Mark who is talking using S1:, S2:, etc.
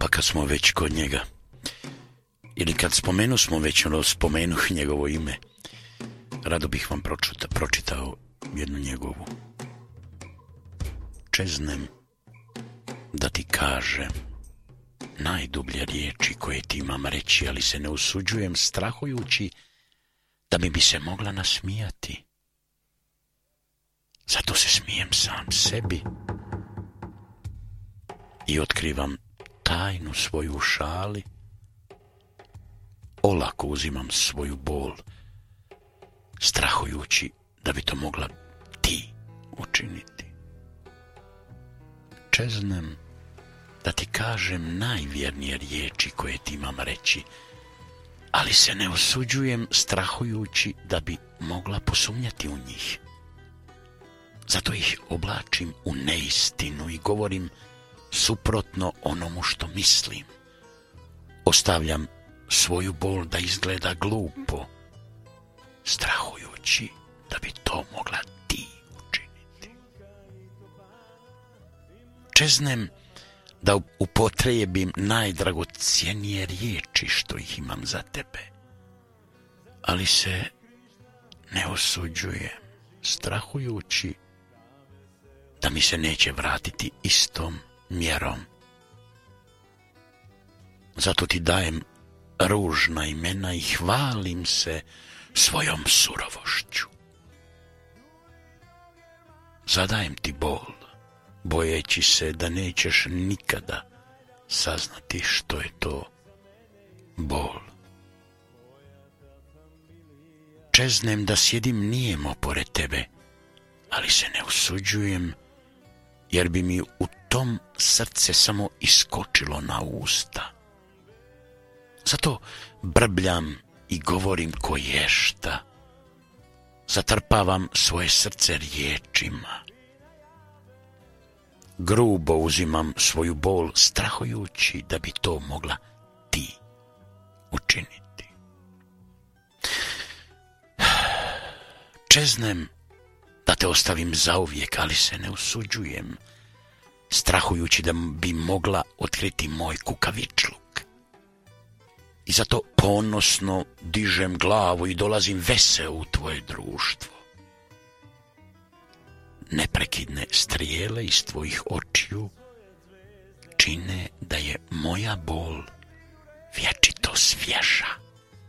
S1: Pa kad smo već kod njega, ili kad smo već spomenuh njegovo ime, rado bih vam pročitao jednu njegovu. Čeznem da ti kažem najdublje riječi koje ti imam reći, ali se ne usuđujem strahujući da mi bi se mogla nasmijati. Zato se smijem sam sebi i otkrivam tajnu svoju u šali. Olako uzimam svoju bol, strahujući da bi to mogla ti učiniti. Čeznem da ti kažem najvjernije riječi koje ti imam reći, ali se ne osuđujem strahujući da bi mogla posumnjati u njih. Zato ih oblačim u neistinu i govorim suprotno onomu što mislim. Ostavljam svoju bol da izgleda glupo, strahujući da bi to mogla ti učiniti. Čeznem da upotrijebim najdragocjenije riječi što ih imam za tebe, ali se ne osuđujem strahujući da mi se neće vratiti istom mjerom. Zato ti dajem ružna imena i hvalim se svojom surovošću. Zadajem ti bol, bojeći se da nećeš nikada saznati što je to bol. Čeznem da sjedim nijemo pored tebe, ali se ne usuđujem, jer bi mi u tom srce samo iskočilo na usta. Zato brbljam i govorim ko ješta, zatrpavam svoje srce riječima. Grubo uzimam svoju bol, strahujući da bi to mogla ti učiniti. Čeznem da te ostavim zauvijek, ali se ne usuđujem, strahujući da bi mogla otkriti moj kukavičluk. I zato ponosno dižem glavu i dolazim veseo u tvoje društvo. Neprekidne strijele iz tvojih očiju čine da je moja bol vječito svježa.